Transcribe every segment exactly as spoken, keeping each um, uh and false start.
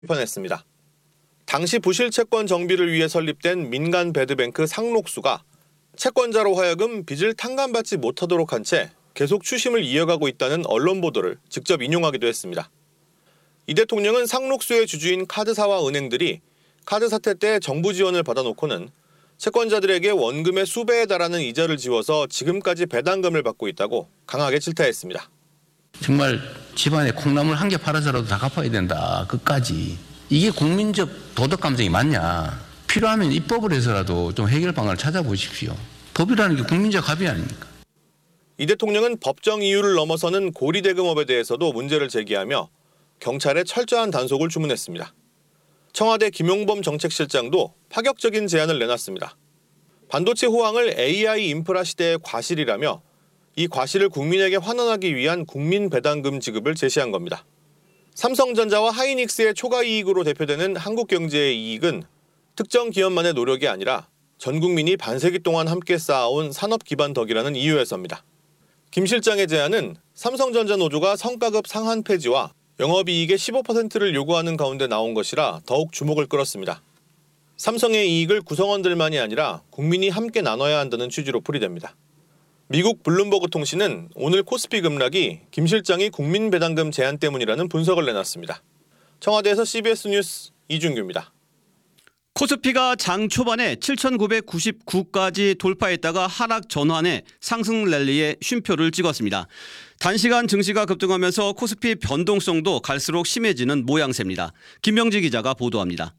표현했습니다. 당시 부실 채권 정비를 위해 설립된 민간 배드뱅크 상록수가 채권자로 하여금 빚을 탕감받지 못하도록 한 채 계속 추심을 이어가고 있다는 언론 보도를 직접 인용하기도 했습니다. 이 대통령은 상록수의 주주인 카드사와 은행들이 카드 사태 때 정부 지원을 받아놓고는 채권자들에게 원금의 수배에 달하는 이자를 지워서 지금까지 배당금을 받고 있다고 강하게 질타했습니다. 정말 집안에 콩나물 한 개 팔아서라도 다 갚아야 된다. 끝까지. 이게 국민적 도덕 감정이 맞냐. 필요하면 입법을 해서라도 좀 해결 방안을 찾아보십시오. 법이라는 게 국민적 합의 아닙니까? 이 대통령은 법정 이유를 넘어서는 고리대금업에 대해서도 문제를 제기하며 경찰에 철저한 단속을 주문했습니다. 청와대 김용범 정책실장도 파격적인 제안을 내놨습니다. 반도체 호황을 에이아이 인프라 시대의 과실이라며 이 과실을 국민에게 환원하기 위한 국민 배당금 지급을 제시한 겁니다. 삼성전자와 하이닉스의 초과 이익으로 대표되는 한국 경제의 이익은 특정 기업만의 노력이 아니라 전 국민이 반세기 동안 함께 쌓아온 산업 기반 덕이라는 이유에서입니다. 김 실장의 제안은 삼성전자 노조가 성과급 상한 폐지와 영업이익의 십오 퍼센트를 요구하는 가운데 나온 것이라 더욱 주목을 끌었습니다. 삼성의 이익을 구성원들만이 아니라 국민이 함께 나눠야 한다는 취지로 풀이됩니다. 미국 블룸버그 통신은 오늘 코스피 급락이 김 실장이 국민 배당금 제안 때문이라는 분석을 내놨습니다. 청와대에서 씨비에스 뉴스 이준규입니다. 코스피가 장 초반에 칠천구백구십구까지 돌파했다가 하락 전환해 상승 랠리에 쉼표를 찍었습니다. 단시간 증시가 급등하면서 코스피 변동성도 갈수록 심해지는 모양새입니다. 김명지 기자가 보도합니다.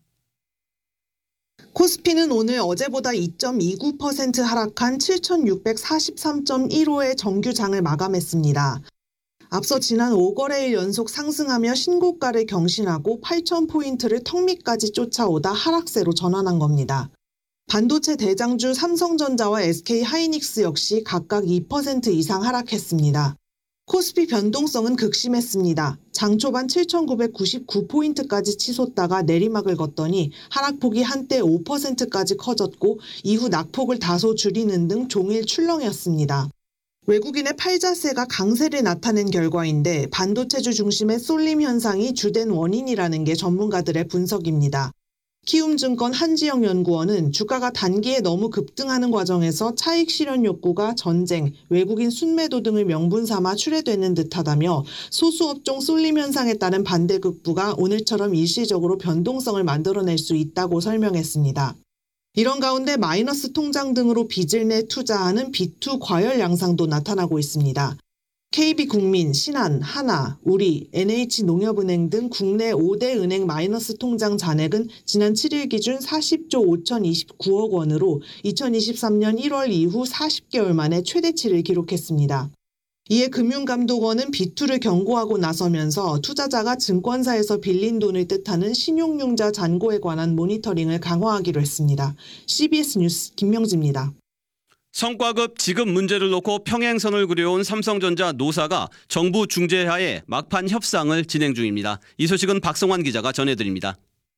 코스피는 오늘 어제보다 이 점 이구 퍼센트 하락한 칠천육백사십삼 점 일오의 정규장을 마감했습니다. 앞서 지난 오 거래일 연속 상승하며 신고가를 경신하고 팔천 포인트를 턱 밑까지 쫓아오다 하락세로 전환한 겁니다. 반도체 대장주 삼성전자와 에스케이하이닉스 역시 각각 이 퍼센트 이상 하락했습니다. 코스피 변동성은 극심했습니다. 장 초반 칠천구백구십구 포인트까지 치솟다가 내리막을 걷더니 하락폭이 한때 오 퍼센트까지 커졌고 이후 낙폭을 다소 줄이는 등 종일 출렁였습니다. 외국인의 팔자세가 강세를 나타낸 결과인데 반도체주 중심의 쏠림 현상이 주된 원인이라는 게 전문가들의 분석입니다. 키움증권 한지영 연구원은 주가가 단기에 너무 급등하는 과정에서 차익 실현 욕구가 전쟁, 외국인 순매도 등을 명분 삼아 출회되는 듯하다며 소수업종 쏠림 현상에 따른 반대급부가 오늘처럼 일시적으로 변동성을 만들어낼 수 있다고 설명했습니다. 이런 가운데 마이너스 통장 등으로 빚을 내 투자하는 비투 과열 양상도 나타나고 있습니다. 케이비국민, 신한, 하나, 우리, 엔에이치농협은행 등 국내 오 대 은행 마이너스 통장 잔액은 지난 칠일 기준 사십조 오천이십구억 원으로 이천이십삼 년 일월 이후 사십 개월 만에 최대치를 기록했습니다. 이에 금융감독원은 비투를 경고하고 나서면서 투자자가 증권사에서 빌린 돈을 뜻하는 신용융자 잔고에 관한 모니터링을 강화하기로 했습니다. 씨비에스 뉴스 김명지입니다. 성과급 지급 문제를 놓고 평행선을 그려온 삼성전자 노사가 정부 중재하에 막판 협상을 진행 중입니다. 이 소식은 박성환 기자가 전해드립니다.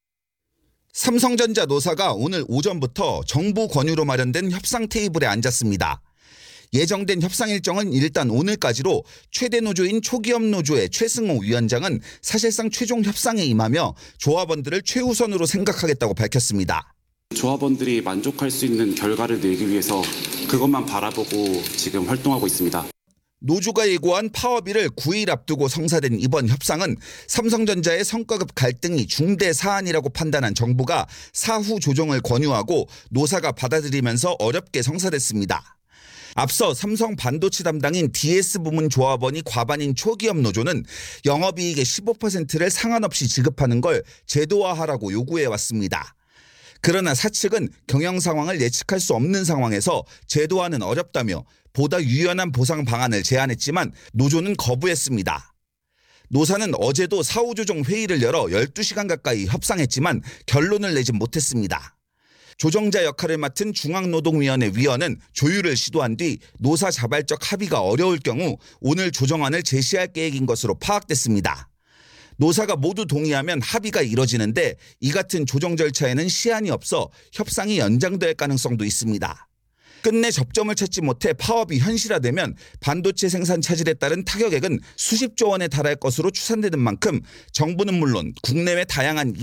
삼성전자 노사가 오늘 오전부터 정부 권유로 마련된 협상 테이블에 앉았습니다. 예정된 협상 일정은 일단 오늘까지로 최대 노조인 초기업 노조의 최승호 위원장은 사실상 최종 협상에 임하며 조합원들을 최우선으로 생각하겠다고 밝혔습니다. 조합원들이 만족할 수 있는 결과를 내기 위해서 그것만 바라보고 지금 활동하고 있습니다. 노조가 예고한 파업일을 구 일 앞두고 성사된 이번 협상은 삼성전자의 성과급 갈등이 중대 사안이라고 판단한 정부가 사후 조정을 권유하고 노사가 받아들이면서 어렵게 성사됐습니다. 앞서 삼성 반도체 담당인 디에스 부문 조합원이 과반인 초기업 노조는 영업이익의 십오 퍼센트를 상한없이 지급하는 걸 제도화하라고 요구해왔습니다. 그러나 사측은 경영 상황을 예측할 수 없는 상황에서 제도화는 어렵다며 보다 유연한 보상 방안을 제안했지만 노조는 거부했습니다. 노사는 어제도 사후조정 회의를 열어 열두 시간 가까이 협상했지만 결론을 내지 못했습니다. 조정자 역할을 맡은 중앙노동위원회 위원은 조율을 시도한 뒤 노사 자발적 합의가 어려울 경우 오늘 조정안을 제시할 계획인 것으로 파악됐습니다. 노사가 모두 동의하면 합의가 이뤄지는데 이 같은 조정 절차에는 시한이 없어 협상이 연장될 가능성도 있습니다. 끝내 접점을 찾지 못해 파업이 현실화되면 반도체 생산 차질에 따른 타격액은 수십조 원에 달할 것으로 추산되는 만큼 정부는 물론 국내외 다양한